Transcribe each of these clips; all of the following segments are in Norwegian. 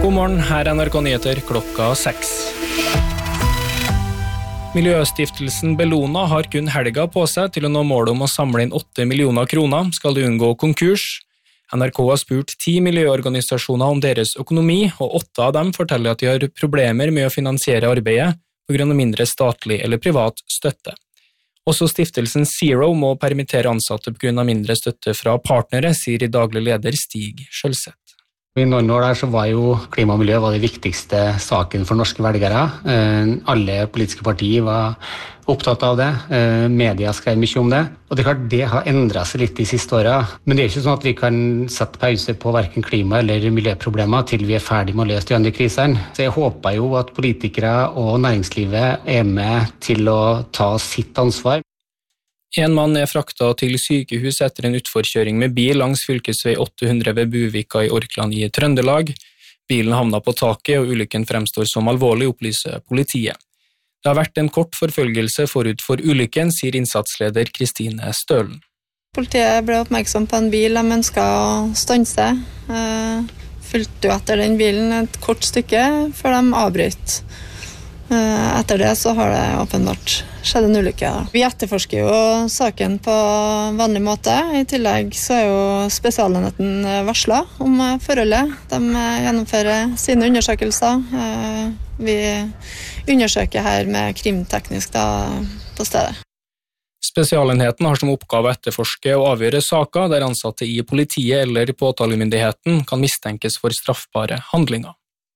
God morgen, her NRK Nyheter klokka 6. Miljøstiftelsen Bellona har kun helga på seg til å nå målet om å samle inn 8 millioner kroner, skal de unngå konkurs. NRK har spurt 10 miljøorganisasjoner om deres økonomi, og 8 av dem forteller at de har problemer med å finansiere arbeidet på grunn av mindre statlig eller privat støtte. Også stiftelsen Zero må permittere ansatte på grunn av mindre støtte fra partnere, sier daglig leder Stig Skjølseth. I noen år der så var jo klima og miljø det viktigste saken for norske velgere. Alle politiske partier var opptatt av det. Media skrev mye om det. Og det er klart det har endret seg litt de siste årene. Men det er ikke sånn at vi kan sette pause på hverken klima- eller miljøproblemer til vi er ferdig med å løse de andre krisene. Så jeg håper jo at politikere og næringslivet er med til å ta sitt ansvar. En mann er fraktet til sykehus etter en utforkjøring med bil langs fylkesvei 800 ved Buvika i Orkland i Trøndelag. Bilen havnet på taket, og ulykken fremstår som alvorlig, opplyser politiet. Det har vært en kort forfølgelse forut for ulykken, sier innsatsleder Kristine Stølen. Politiet ble oppmerksom på en bil de ønsket å stanse. Fulgte jo etter den bilen et kort stykke før de avbrøt. Etter det så har det åpenbart skjedd en ulykke. Vi etterforsker jo saken på vanlig måte. I tillegg så er jo spesialenheten varslet om forholdet. De gjennomfører sine undersøkelser. Vi undersøker her med krimteknisk på stedet. Spesialenheten har som oppgave å etterforske og avgjøre saker der ansatte i politiet eller påtalemyndigheten kan mistenkes for straffbare handlinger.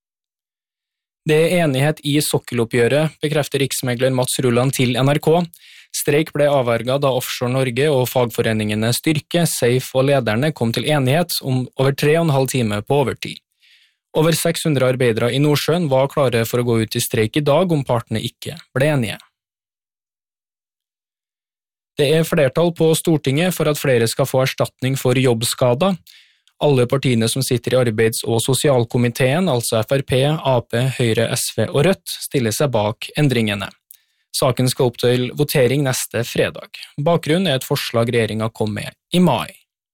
Det er enighet i sokkeloppgjøret, bekrefter riksmegler Mats Rulland til NRK. Streik ble avverget da Offshore Norge og fagforeningene Styrke, Safe og lederne kom til enighet om over 3,5 timer på overtid. Over 600 arbeidere i Nordsjøen var klare for å gå ut i streik i dag om partene ikke ble enige. Det er flertall på Stortinget for at flere skal få erstatning for jobbskader. Alle partiene som sitter i arbeids- og sosialkomiteen, altså Frp, Ap, Høyre, SV og Rødt, stiller seg bak endringene. Saken skal opp til votering neste fredag. Bakgrunnen er et forslag regjeringen kom med i mai.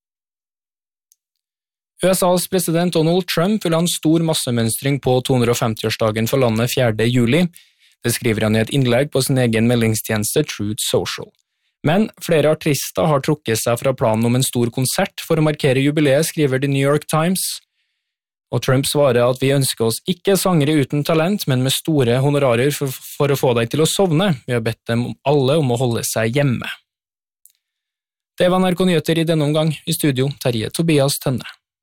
USAs president Donald Trump vil ha en stor massemønstring på 250-årsdagen for landet 4. juli. Det skriver han i et innlegg på sin egen meldingstjeneste Truth Social. Men flere artister har trukket seg fra planen om en stor konsert for å markere jubileet, skriver The New York Times. Og Trump svarer at vi ønsker oss ikke sangere uten talent, men med store honorarer for å få deg til å sovne. Vi har bedt dem alle om å holde seg hjemme. Det var NRK Nyheter i denne omgang. I studio, Terje Tobias Tønne.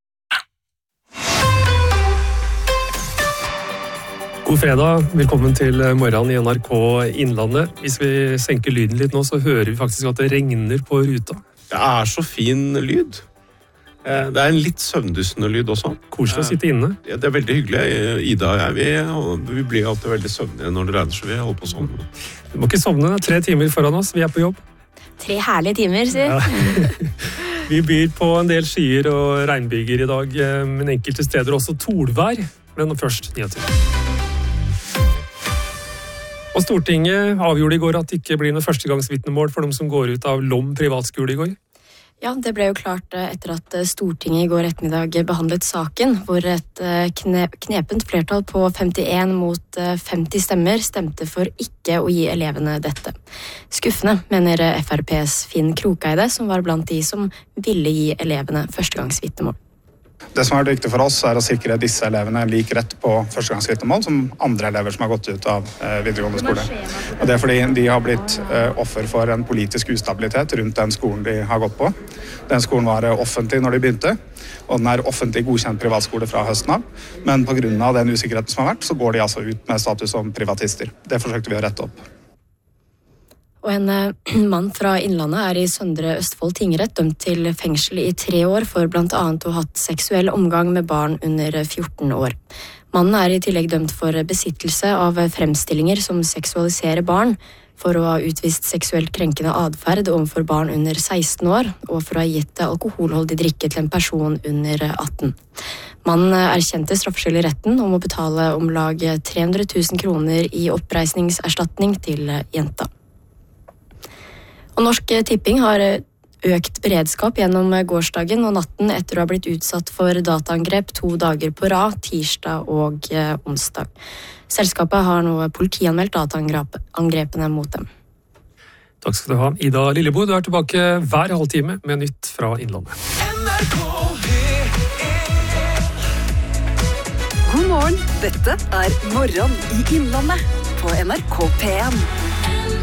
God fredag, velkommen til morgen i NRK Innlandet. Hvis vi senker lyden litt nå, så hører vi faktisk at det regner på ruta. Det er så fin lyd. Det er en litt søvndyssende lyd også. Koselig å sitte inne. Ja, det er veldig hyggelig. Ida og jeg, vi blir alltid veldig søvnige når det regner, så vi holder på å sovne. Du må ikke sovne, 3 timer foran oss, vi er på jobb. 3 herlige timer, sier. Ja. Vi byr på en del skyer og regnbyger i dag, men enkelte steder også torvær. Men først nyheter. Og Stortinget avgjorde i går at det ikke blir noe førstegangsvitnemål for dem som går ut av Lom privatskole i går. Ja, det ble jo klart etter at Stortinget i går ettermiddag behandlet saken, hvor et knepent flertall på 51 mot 50 stemmer stemte for ikke å gi elevene dette. Skuffende, mener FrPs Finn Krokeide, som var blant de som ville gi elevene førstegangsvitnemål. Det som er viktig for oss er å sikre disse elevene lik rett på førstegangsvitnemål som andre elever som har gått ut av videregående skole. Og det er fordi de har blitt offer for en politisk ustabilitet rundt den skolen de har gått på. Den skolen var offentlig når de begynte, og den er offentlig godkjent privatskole fra høsten av. Men på grunn av den usikkerheten som har vært, så går de altså ut med status som privatister. Det forsøkte vi å rette opp. Og en mann fra Innlandet er i Søndre Østfold tingrett dømt til fengsel i 3 år for blant annet å ha hatt seksuell omgang med barn under 14 år. Mannen er i tillegg dømt for besittelse av fremstillinger som seksualiserer barn, for å ha utvist seksuelt krenkende adferd overfor barn under 16 år, og for å ha gitt alkoholholdig drikke til en person under 18. Mannen erkjente straffskyld i retten om å betale om lag 300 000 kroner i oppreisningserstatning til jenta. Og Norsk Tipping har økt beredskap gjennom gårsdagen og natten etter å ha blitt utsatt for dataangrep 2 dager på rad, tirsdag og onsdag. Selskapet har nå politianmeldt dataangrepene mot dem. Takk skal du ha, Ida Lillebo. Du tilbake hver halvtime med nytt fra Innlandet. God morgen, dette Morgen i Innlandet på NRK P1.